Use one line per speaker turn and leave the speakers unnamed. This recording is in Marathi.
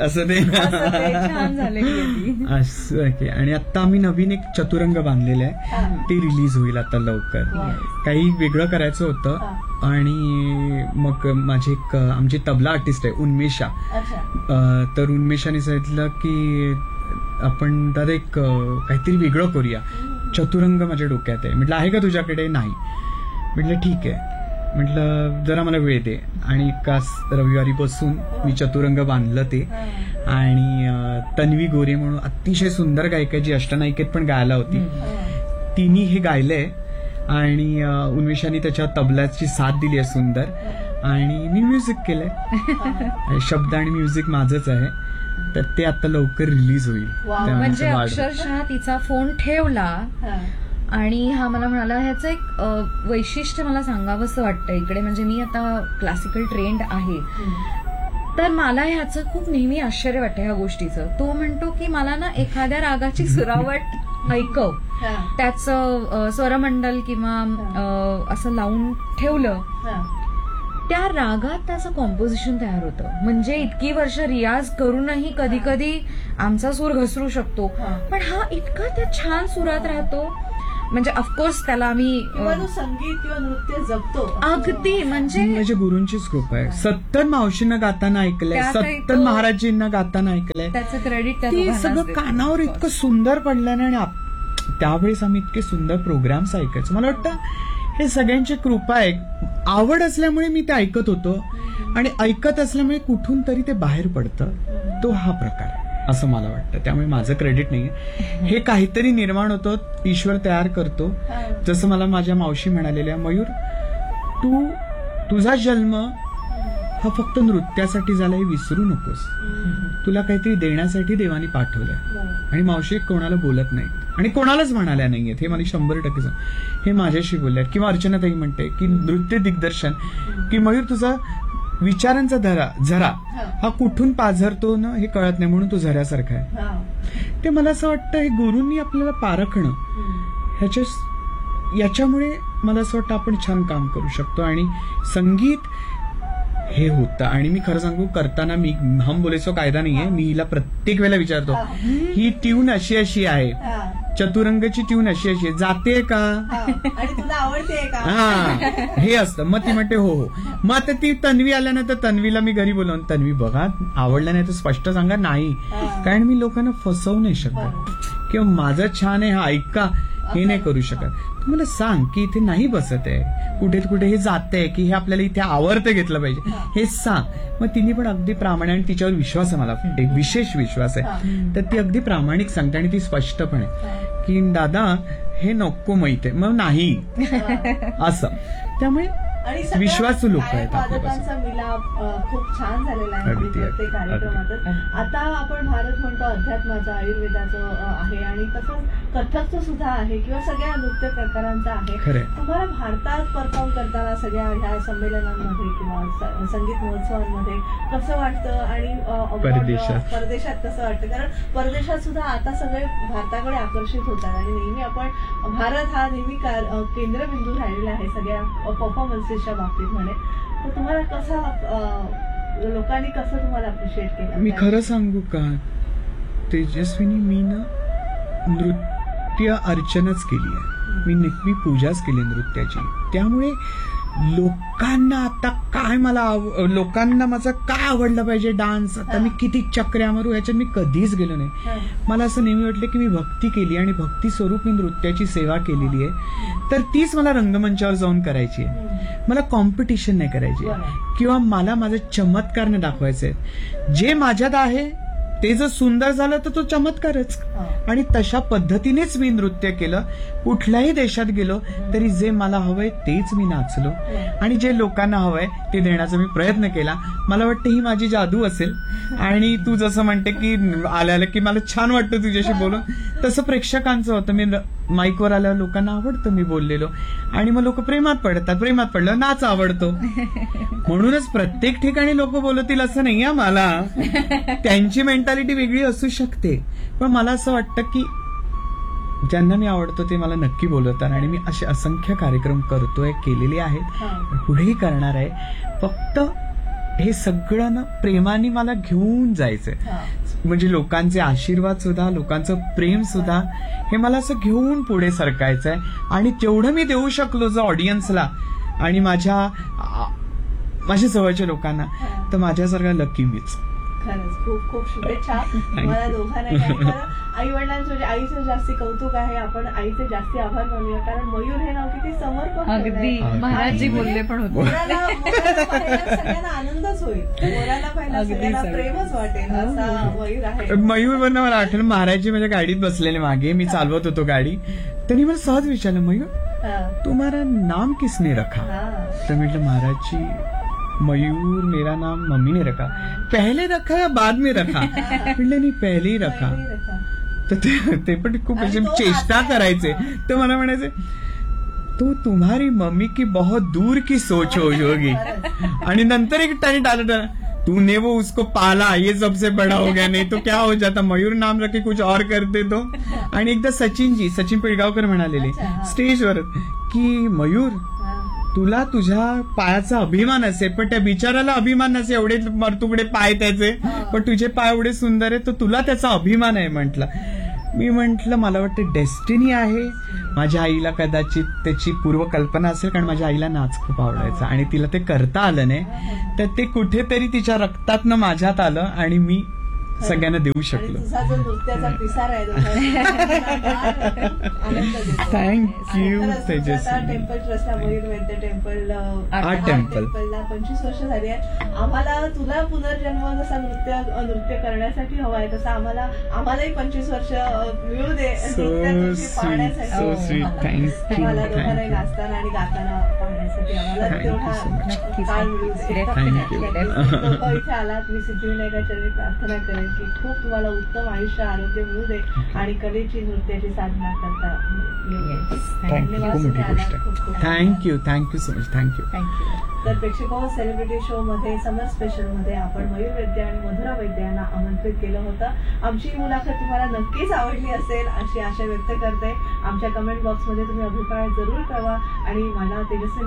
असं ते
छान झालेली.
असं की. आणि आता आम्ही नवीन एक चतुरंग बांधलेलं आहे, ते रिलीज होईल आता लवकर. काही वेगळं करायचं होतं आणि मग माझी एक आमची तबला आर्टिस्ट आहे उन्मेषा, तर उन्मेषाने सांगितलं की आपण दादा एक काहीतरी वेगळं करूया, चतुरंग माझ्या डोक्यात आहे. म्हटलं आहे का तुझ्याकडे? नाही. म्हटलं ठीक आहे, म्हटलं जरा मला वेळ दे. आणि एका रविवारी बसून मी चतुरंग बांधलं ते. आणि तन्वी गोरे म्हणून अतिशय सुंदर गायिका, जी अष्टनायिकेत पण गायला होती, तिने हे गायलंय. आणि उन्मेषाने त्याच्या तबल्याची साथ दिली आहे सुंदर. आणि मी म्युझिक केलंय, शब्द आणि म्युझिक माझंच आहे. तर ते आता लवकर रिलीज होईल.
म्हणजे अक्षरशः तिचा फोन ठेवला आणि हा मला म्हणाला, ह्याचं एक वैशिष्ट्य मला सांगावंसं वाटतं इकडे. म्हणजे मी आता क्लासिकल ट्रेंड आहे, तर मला ह्याचं खूप नेहमी आश्चर्य वाटतं ह्या गोष्टीचं. तो म्हणतो की मला ना एखाद्या रागाची सुरावट ऐकव, त्याचं स्वरमंडल किंवा असं लावून ठेवलं, त्या रागात त्याचं कॉम्पोजिशन तयार होतं. म्हणजे इतकी वर्ष रियाज करूनही कधी कधी आमचा सूर घसरू शकतो, पण हा इतका त्या छान सुरात राहतो. म्हणजे ऑफकोर्स त्याला आम्ही
संगीत किंवा नृत्य जगतो
अगदी. म्हणजे
गुरूंचीच कृपा आहे. सत्तर मावशींना गाताना ऐकलंय, सत्तर महाराजींना गाताना ऐकलंय,
त्याचं क्रेडिट
ते सगळं कानावर इतकं सुंदर पडलं. आणि त्यावेळेस आम्ही इतके सुंदर प्रोग्राम्स ऐकायचो. मला वाटतं हे सगळ्यांची कृपा आहे. आवड असल्यामुळे मी ते ऐकत होतो, आणि ऐकत असल्यामुळे कुठून तरी ते बाहेर पडतं. तो हा प्रकार असं मला वाटतं. त्यामुळे माझं क्रेडिट नाही, हे काहीतरी निर्माण होतं, ईश्वर तयार करतो. जसं मला माझ्या मावशी म्हणालेल्या, मयूर तुझा जन्म हा फक्त नृत्यासाठी झाला हे विसरू नकोस, तुला काहीतरी देण्यासाठी देवानी पाठवलंय. आणि मावशी कोणाला बोलत नाहीत आणि कोणालाच म्हणाल्या नाहीयेत, हे मला 100% हे माझ्याशी बोलल्यात. किंवा अर्चनाताई म्हणते की नृत्य दिग्दर्शन, की मयूर तुझा विचारांचा झरा हा कुठून पाझरतो ना हे कळत नाही, म्हणून तो झऱ्यासारखा आहे. ते मला असं वाटतं हे गुरूंनी आपल्याला पारखणं, याच्यामुळे मला असं वाटतं आपण छान काम करू शकतो. आणि संगीत हे होतं. आणि मी खरं सांगू, करताना मी हम बोलेसो कायदा नाहीये, मी हिला प्रत्येक वेळेला विचारतो, ही ट्यून अशी आहे, चतुरंगची ट्यून अशी आहे, जाते का,
आणि तुला आवडते का,
हा हे असतं. मग ती म्हणते हो. मग आता ती तन्वी आल्यानंतर तन्वीला मी घरी बोलवून, तन्वी बघा आवडलं नाही तर स्पष्ट सांगा नाही, कारण मी लोकांना फसवू नाही शकत, किंवा माझं छान आहे हा ऐका हे नाही करू शकत. तू मला सांग की इथे नाही बसत आहे, कुठे हे जात आहे, की हे आपल्याला इथे आवडतं घेतलं पाहिजे, हे सांग. मग तिने पण अगदी प्रामाणिक, आणि तिच्यावर विश्वास आहे, मला एक विशेष विश्वास आहे, तर ती अगदी प्रामाणिक सांगते. आणि ती स्पष्टपणे की दादा हे नको माहित आहे, मग नाही असं. त्यामुळे विश्वासू लोक आहेत.
वादकांचा मिलाप खूप छान झालेला आहे प्रत्येक कार्यक्रमातच. आता आपण भारत म्हणतो अध्यात्माचं, आयुर्वेदाचं आहे, आणि तसंच कथकचं सुद्धा आहे, किंवा सगळ्या नृत्य प्रकारांचं आहे. तुम्हाला भारतात परफॉर्म करताना सगळ्या ह्या संमेलनांमध्ये किंवा संगीत महोत्सवांमध्ये कसं वाटतं, आणि परदेशात कसं वाटतं? कारण परदेशात सुद्धा आता सगळे भारताकडे आकर्षित होतात, आणि नेहमी आपण भारत हा नेहमी केंद्रबिंदू राहिलेला आहे सगळ्या परफॉर्मन्सेसच्या बाबतीत म्हणे. तर तुम्हाला कसं, लोकांनी कसं तुम्हाला अप्रिशिएट केलं?
मी खरं सांगू का तेजस्विनी, मी ना नृत्य अर्चनाच केली आहे, मी पूजाच केली नृत्याची. त्यामुळे लोकांना आता काय, लोकांना माझं काय आवडलं पाहिजे डान्स, आता मी किती चक्र्या मारू ह्याच्यात मी कधीच गेलो नाही. मला असं नेहमी वाटलं की मी भक्ती केली, आणि भक्ती स्वरूप मी नृत्याची सेवा केलेली आहे, तर तीच मला रंगमंचावर जाऊन करायची आहे. मला कॉम्पिटिशन नाही करायची, किंवा मला माझं चमत्कार नाही दाखवायचे. जे माझ्यात आहे ते जर सुंदर झालं तर तो चमत्कारच. आणि तशा पद्धतीनेच मी नृत्य केलं. कुठल्याही देशात गेलो तरी जे मला हवंय तेच मी नाचलो, आणि जे लोकांना हवंय ते देण्याचा मी प्रयत्न केला. मला वाटतं ही माझी जादू असेल. आणि तू जसं म्हणते की आल्याला की मला छान वाटतं तुझ्याशी बोलून, तसं प्रेक्षकांचं होतं. मी माईकवर आल्यावर लोकांना आवडतं मी बोललेलो, आणि मग लोक प्रेमात पडतात. प्रेमात पडलं नाच आवडतो. म्हणूनच प्रत्येक ठिकाणी लोक बोलतील असं नाही आहे. मला त्यांची मेंटॅलिटी वेगळी असू शकते, पण मला असं वाटतं की ज्यांना मी आवडतो ते मला नक्की बोलवतात. आणि मी असे असंख्य कार्यक्रम करतोय, केलेले आहेत, पुढेही करणार आहे. फक्त हे सगळं ना प्रेमाने मला घेऊन जायचंय. म्हणजे लोकांचे आशीर्वाद सुद्धा, लोकांचं प्रेम सुद्धा, हे मला असं घेऊन पुढे सरकायचंय. आणि जेवढं मी देऊ शकलो जो ऑडियन्सला आणि माझ्या जवळच्या लोकांना, तर माझ्यासारखा लकी मीच.
खरंच खूप खूप शुभेच्छा मला दोघांना. आई वडिलांचं म्हणजे आईचं जास्ती कौतुक आहे. आपण आईचे जास्ती आभार मानूया, कारण मयूर हे नाव किती समर्पक
अगदी महाराजजी बोलले पण होते.
मोराला पाहिल्यावर सगळ्यांना आनंदच होईल, मोराला पाहिल्यावर सगळ्यांना प्रेमच वाटेल असा मयूर आहे.
मयूरवरनं मला आठवलं, महाराजजी माझ्या गाडीत बसलेले मागे, मी चालवत होतो गाडी, त्यांनी मला सहज विचारलं, मयूर तुम्हारा नाम किसने रखा? तर म्हटलं, महाराज जी मयूर मेरा नाम मम्मी ने रखा. पहले रखा या बाद में रखा? म्हटलं नाही, पहले ही रखा. तर ते पण खूप चेष्टा करायचे. तर मला म्हणायचे, तो तुम्हारी मम्मी की बहुत दूर की सोच होगी. आणि नंतर एक टाणी टाळलं, तूने वो उसको पाला, ये सबसे बड़ा हो गया, नहीं तो क्या हो जाता, मयूर नाम रखे कुछ और करते तो. आणि एकदा सचिन पिळगावकर म्हणालेले स्टेजवर की, मयूर तुला तुझ्या पायाचा अभिमान असेल, पण त्या बिचाराला अभिमान नसे, एवढे मरतुकडे पाय त्याचे, पण तुझे पाय एवढे सुंदर आहे, तर तुला त्याचा अभिमान आहे म्हटलं. मी म्हंटल, मला वाटतं डेस्टिनी आहे. माझ्या आईला कदाचित त्याची पूर्वकल्पना असेल, कारण माझ्या आईला नाच खूप आवडायचा आणि तिला ते करता आलं नाही, तर ते कुठेतरी तिच्या रक्तातनं माझ्यात आलं आणि मी सगळ्यांना देऊ शकलो.
तुझा जो नृत्याचा पिसार आहे
थँक्यू तेजस्वी.
टेम्पल ट्रस्टला, मयूर वैद्य टेम्पल
आर्ट
टेम्पलला 25 वर्ष झाली आहे. आम्हाला तुला पुनर्जन्म जसा नृत्य करण्यासाठी हवा आहे, तसा आम्हालाही 25 वर्ष मिळू दे
पाहण्यासाठी.
मला दोघांनाही नाचताना आणि गाताना पाहण्यासाठी आम्हाला तेवढा काळ मिळू दे. इथे आलात, मी सिद्धिविनायकाचरणी प्रार्थना करेन की खूप तुम्हाला उत्तम आयुष्य, आरोग्य मिळू दे आणि कलेची, नृत्याची साधना करता
थँक्यू सो मच. थँक्यू.
तर प्रेक्षको, सेलिब्रिटी शो मध्ये समर स्पेशल मध्ये आपण मयूर वैद्य आणि मधुरा वैद्य यांना आमंत्रित केलं होतं. आमची मुलाखत तुम्हाला नक्कीच आवडली असेल अशी आशा व्यक्त करते. आमच्या कमेंट बॉक्समध्ये तुम्ही अभिप्राय जरूर कळवा आणि मला तेजस्वी